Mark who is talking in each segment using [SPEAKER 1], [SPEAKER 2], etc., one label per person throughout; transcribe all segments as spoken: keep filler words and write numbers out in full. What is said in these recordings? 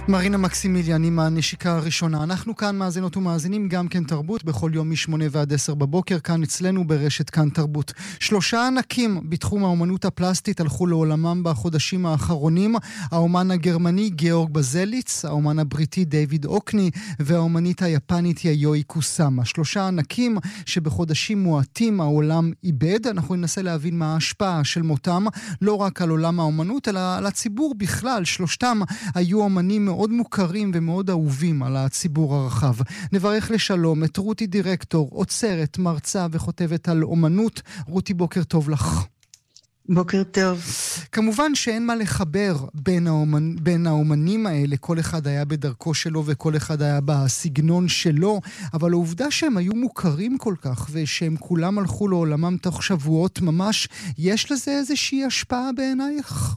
[SPEAKER 1] מרינה מקסימיליאן עם הנשיקה הראשונה. אנחנו כאן מאזינות ומאזינים גם כן תרבות בכל יום משמונה ועד עשר בבוקר, כאן אצלנו ברשת כאן תרבות. שלושה ענקים בתחום האומנות הפלסטית הלכו לעולמם בחודשים האחרונים: האומן הגרמני גיאורג בזליץ, האומן הבריטי דיוויד אוקני והאומנית היפנית יאיוי קוסאמה. שלושה ענקים שבחודשים מועטים העולם איבד. אנחנו ננסה להבין מה ההשפעה של מותם לא רק על עולם האומנות אלא על הציבור בכלל. שלושתם היו אומנים מאוד מוכרים ומאוד אהובים על הציבור הרחב. נברך לשלום את רותי דירקטור, עוצרת, מרצה וכותבת על אומנות. רותי, בוקר טוב לך.
[SPEAKER 2] בוקר טוב.
[SPEAKER 1] כמובן שאין מה לחבר בין, האומנ... בין האומנים האלה, כל אחד היה בדרכו שלו וכל אחד היה בסגנון שלו, אבל העובדה שהם היו מוכרים כל כך ושהם כולם הלכו לעולמם תוך שבועות ממש, יש לזה איזושהי השפעה בעינייך?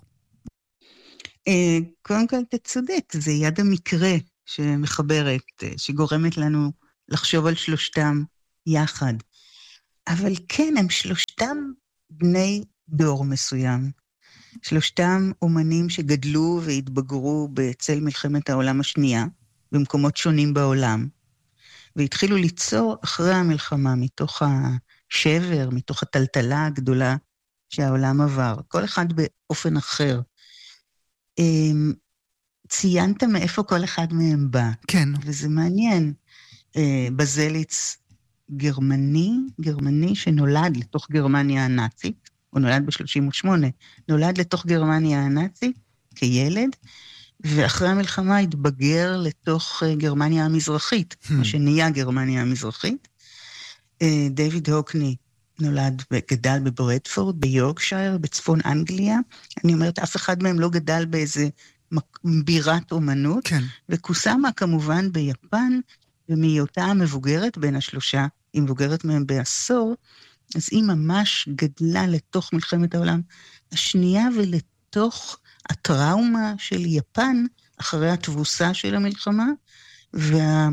[SPEAKER 2] קודם כל אתה צודק, זה יד המקרה שמחברת, שגורמת לנו לחשוב על שלושתם יחד. אבל כן, הם שלושתם בני דור מסוים. שלושתם אומנים שגדלו והתבגרו בצל מלחמת העולם השנייה, במקומות שונים בעולם, והתחילו ליצור אחרי המלחמה, מתוך השבר, מתוך הטלטלה הגדולה שהעולם עבר. כל אחד באופן אחר. ציינת מאיפה כל אחד מהם בא.
[SPEAKER 1] כן.
[SPEAKER 2] וזה מעניין. בזליץ גרמני, גרמני שנולד לתוך גרמניה הנאצית, הוא נולד ב-שלושים ושמונה, נולד לתוך גרמניה הנאצית כילד, ואחרי המלחמה התבגר לתוך גרמניה המזרחית, hmm. מה שנהיה גרמניה המזרחית. דיוויד הוקני נולד וגדל בברדפורד, ביורקשייר, בצפון אנגליה. אני אומרת, אף אחד מהם לא גדל באיזה בירת אומנות.
[SPEAKER 1] כן.
[SPEAKER 2] וקוסאמה כמובן ביפן, ומהיותה המבוגרת בין השלושה, היא מבוגרת מהם בעשור, אז היא ממש גדלה לתוך מלחמת העולם השנייה, ולתוך הטראומה של יפן, אחרי התבוסה של המלחמה, וה,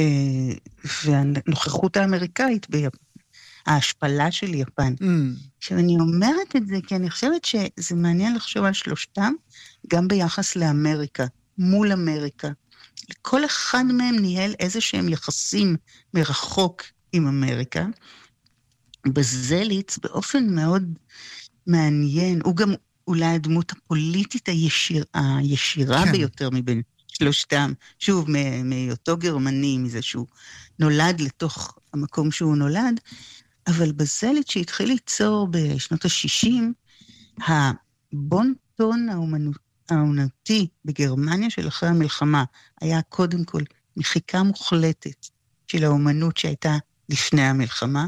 [SPEAKER 2] והנוכחות האמריקאית ביפן. ההשפלה של יפן. Mm. עכשיו אני אומרת את זה כי אני חושבת שזה מעניין לחשוב על שלושתם, גם ביחס לאמריקה, מול אמריקה. לכל אחד מהם ניהל איזה שהם יחסים מרחוק עם אמריקה. בזליץ באופן מאוד מעניין, הוא גם אולי הדמות הפוליטית הישיר, הישירה כן. ביותר מבין שלושתם. שוב, מאותו גרמני, מזה שהוא נולד לתוך המקום שהוא נולד, אבל בזליץ שהתחיל ליצור בשנות ה-שישים, הבון-טון האומנותי בגרמניה של אחרי המלחמה, היה קודם כל מחיקה מוחלטת של האומנות שהייתה לפני המלחמה,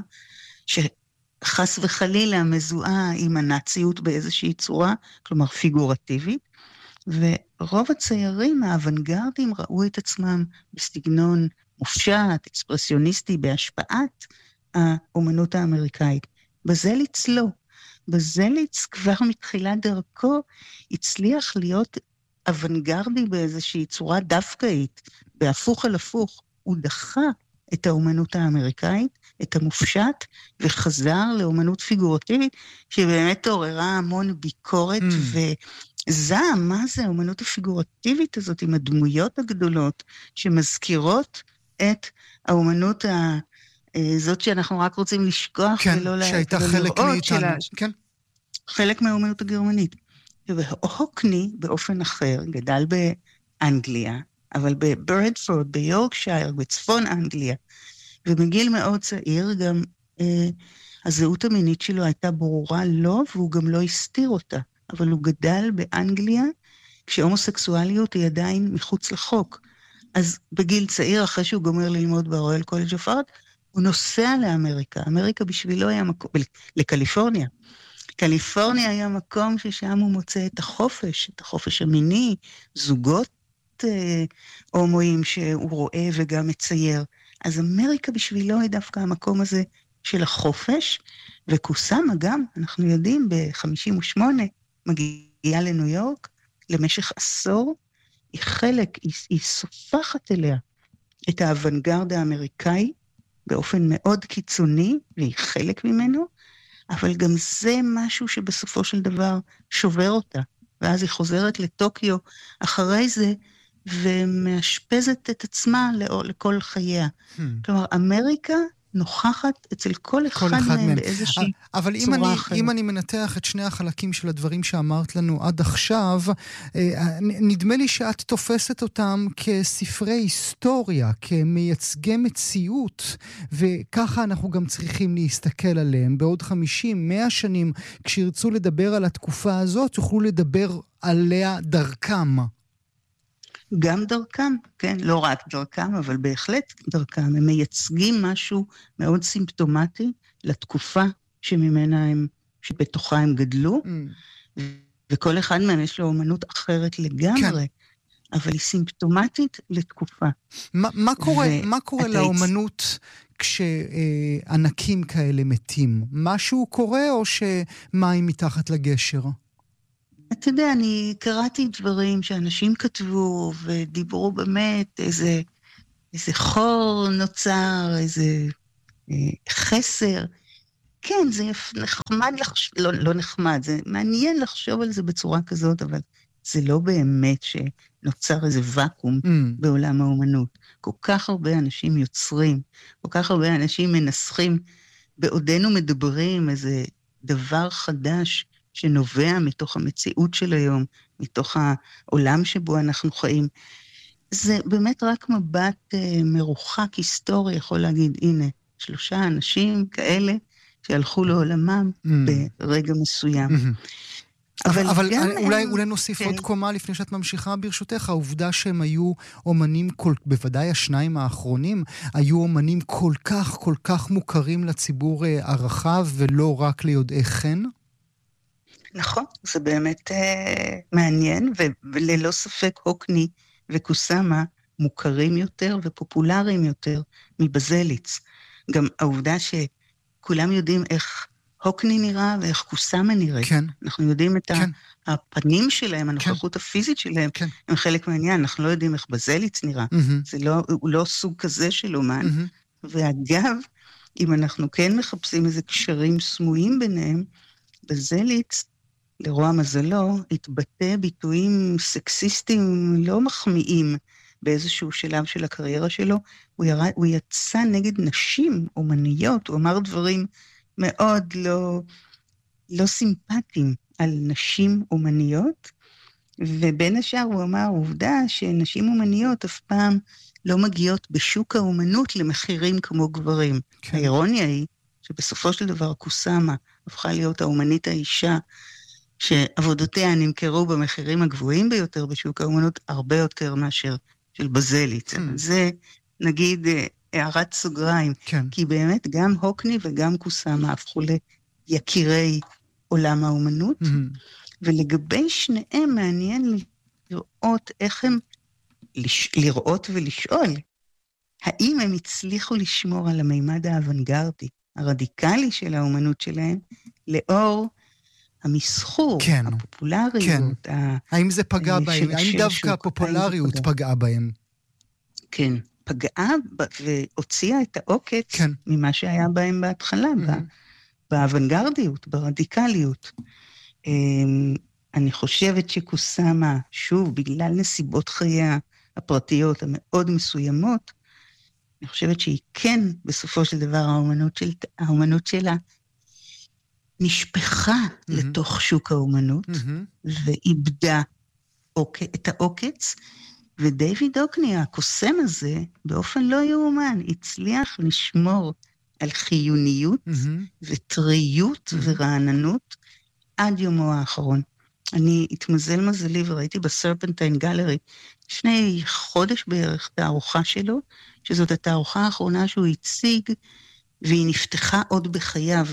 [SPEAKER 2] שחס וחלילה מזוהה עם הנאציות באיזושהי צורה, כלומר פיגורטיבית, ורוב הציירים האוונגרדים ראו את עצמם בסגנון מופשט, אקספרסיוניסטי, בהשפעת האומנות האמריקאית. בזליץ לא. בזליץ כבר מתחילת דרכו הצליח להיות אוונגרדי באיזושהי צורה דווקאית, בהפוך על הפוך. הוא דחה את האומנות האמריקאית, את המופשט, וחזר לאומנות פיגורטיבית, שבאמת עוררה המון ביקורת mm. וזעם. מה זה האומנות הפיגורטיבית הזאת עם הדמויות הגדולות, שמזכירות את האומנות ה... זאת שאנחנו רק רוצים לשכוח,
[SPEAKER 1] כן,
[SPEAKER 2] ולא
[SPEAKER 1] שהייתה חלק מאיתנו. כן.
[SPEAKER 2] חלק מהאומנות הגרמנית. והוקני באופן אחר, גדל באנגליה, אבל בברדפורד, ביורקשייר, בצפון אנגליה, ומגיל מאוד צעיר גם אה, הזהות המינית שלו הייתה ברורה לו, והוא גם לא הסתיר אותה. אבל הוא גדל באנגליה, כשהומוסקסואליות היא עדיין מחוץ לחוק. אז בגיל צעיר, אחרי שהוא גומר ללמוד ברויאל קולג' אוף ארט, הוא נוסע לאמריקה. אמריקה בשבילו היה מקום, לקליפורניה. קליפורניה היה מקום ששם הוא מוצא את החופש, את החופש המיני, זוגות אה, הומואים שהוא רואה וגם מצייר. אז אמריקה בשבילו היא דווקא המקום הזה של החופש, וקוסאמה גם, אנחנו יודעים, ב-חמישים ושמונה מגיעה לניו יורק, למשך עשור, היא חלק, היא, היא סופחת אליה את האוונגרד האמריקאי, באופן מאוד קיצוני, והיא חלק ממנו, אבל גם זה משהו שבסופו של דבר שובר אותה, ואז היא חוזרת לטוקיו, אחרי זה ומאשפזת את עצמה לכל חייה. כלומר, אמריקה נוכחת אצל כל אחד,
[SPEAKER 1] כל אחד
[SPEAKER 2] מהם,
[SPEAKER 1] מהם
[SPEAKER 2] באיזושהי
[SPEAKER 1] אבל אם אני, אם אני מנתח את שני החלקים של הדברים שאמרת לנו עד עכשיו, נדמה לי שאת תופסת אותם כספרי היסטוריה, כמייצגי מציאות, וככה אנחנו גם צריכים להסתכל עליהם. בעוד חמישים, מאה שנים, כשירצו לדבר על התקופה הזאת, יוכלו לדבר עליה דרכם.
[SPEAKER 2] גם דרכם, כן, לא רק דרכם, אבל בהחלט דרכם. הם מייצגים משהו מאוד סימפטומטי לתקופה שממנה הם, שבתוכה הם גדלו, mm. וכל אחד מהם יש לו אומנות אחרת לגמרי, כן. אבל היא סימפטומטית לתקופה.
[SPEAKER 1] מה, מה קורה, ו... מה קורה לאומנות כשענקים כאלה מתים? משהו קורה או שמים מתחת לגשר?
[SPEAKER 2] אתה יודע, אני קראתי דברים שאנשים כתבו ודיברו באמת איזה, איזה חור נוצר, איזה אה, חסר. כן, זה נחמד לחשוב, לא, לא נחמד, זה מעניין לחשוב על זה בצורה כזאת, אבל זה לא באמת שנוצר איזה וקום mm. בעולם האומנות. כל כך הרבה אנשים יוצרים, כל כך הרבה אנשים מנסחים, בעודנו מדברים איזה דבר חדש, שנובע מתוך המציאות של היום, מתוך העולם שבו אנחנו חיים. זה באמת רק מבט אה, מרוחק היסטורי, יכול להגיד, הנה, שלושה אנשים כאלה שהלכו לעולמם mm. ברגע מסוים. Mm-hmm.
[SPEAKER 1] אבל, אבל אולי, הם... אולי נוסיף כן. עוד קומה לפני שאת ממשיכה ברשותך, העובדה שהם היו אומנים, כל, בוודאי השניים האחרונים, היו אומנים כל כך, כל כך מוכרים לציבור אה, הרחב, ולא רק ליודעי חן?
[SPEAKER 2] נכון, זה באמת אה, מעניין, ו- וללא ספק הוקני וקוסאמה מוכרים יותר ופופולריים יותר מבזליץ. גם העובדה שכולם יודעים איך הוקני נראה ואיך קוסאמה נראה. כן. אנחנו יודעים את כן. הפנים שלהם, הנוכחות כן. הפיזית שלהם, כן. הם חלק מהעניין, אנחנו לא יודעים איך בזליץ נראה. Mm-hmm. זה לא, הוא לא סוג כזה של אומן. Mm-hmm. ואגב, אם אנחנו כן מחפשים איזה קשרים סמויים ביניהם, בזליץ, לרוע מזלו, התבטא ביטויים סקסיסטיים לא מחמיאים באיזשהו שלב של הקריירה שלו. הוא, ירד, הוא יצא נגד נשים אומניות, הוא אמר דברים מאוד לא, לא סימפטיים על נשים אומניות, ובין השאר הוא אמר, עובדה שנשים אומניות אף פעם לא מגיעות בשוק האומנות למחירים כמו גברים. כן. האירוניה היא שבסופו של דבר קוסאמה הפכה להיות האומנית האישה, שעבודותיה נמכרו במחירים הגבוהים ביותר בשוק האומנות, הרבה יותר מאשר של בזליץ. Mm. זה, נגיד, הערת סוגריים, כן. כי באמת גם הוקני וגם קוסאמה הפכו ליקירי עולם האומנות, mm-hmm. ולגבי שניהם מעניין לראות איך הם, לש... לראות ולשאול, האם הם הצליחו לשמור על המימד האוונגרדי, הרדיקלי של האומנות שלהם, לאור המסחור, כן, הפופולריות. כן. ה...
[SPEAKER 1] האם זה פגע בהם? האם דווקא הפופולריות פגעה בהם?
[SPEAKER 2] כן, פגעה והוציאה את העוקץ כן. ממה שהיה בהם בהתחלה, mm-hmm. באוונגרדיות, ברדיקליות. אני חושבת שקוסאמה, שוב, בגלל נסיבות חייה הפרטיות המאוד מסוימות, אני חושבת שהיא כן, בסופו של דבר, האומנות, של, האומנות שלה, נשפחה mm-hmm. לתוך שוק האומנות, mm-hmm. ואיבדה את העוקץ, ודייוויד הוקני, הקוסם הזה, באופן לא יאומן, הצליח לשמור על חיוניות mm-hmm. וטריות mm-hmm. ורעננות עד יומו האחרון. אני התמזל מזלי וראיתי בסרפנטיין גלרי לפני חודש בערך תערוכה שלו, שזאת התערוכה האחרונה שהוא הציג, והיא נפתחה עוד בחייו,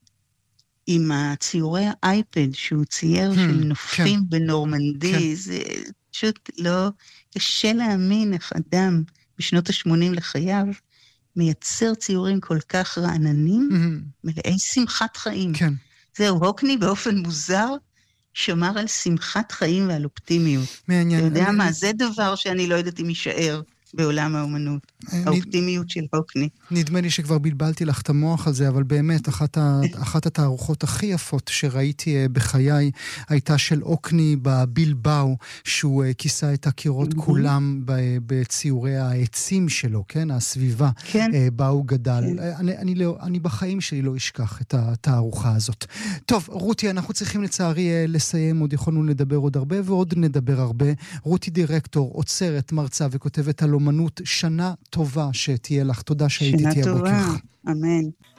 [SPEAKER 2] עם הציורי האייפד שהוא צייר hmm, של נופים כן. בנורמנדי, כן. זה פשוט לא קשה להאמין איך אדם בשנות ה-שמונים לחייו, מייצר ציורים כל כך רעננים, mm-hmm. מלאי שמחת חיים. כן. זהו, הוקני באופן מוזר, שמר על שמחת חיים ועל אופטימיות. מעניין. אתה יודע אני... מה, זה דבר שאני לא יודעת אם יישאר בעולם האומנות. האופטימיות של הוקני.
[SPEAKER 1] נדמה לי שכבר בלבלתי לך את המוח הזה, אבל באמת, אחת, ה, אחת התערוכות הכי יפות שראיתי בחיי, הייתה של הוקני בבילבאו, שהוא כיסה את הקירות כולם בציורי העצים שלו, כן? הסביבה,
[SPEAKER 2] כן.
[SPEAKER 1] בה הוא גדל. כן. אני, אני, לא, אני בחיים שלי לא אשכח את התערוכה הזאת. טוב, רותי, אנחנו צריכים לצערי לסיים, עוד יכולנו לדבר עוד הרבה, ועוד נדבר הרבה. רותי דירקטור, עוצרת, מרצה וכותבת על אומנות. שנה טובה שתהיה לך. תודה שהיית איתי הבוקר.
[SPEAKER 2] שנה טובה, אמן.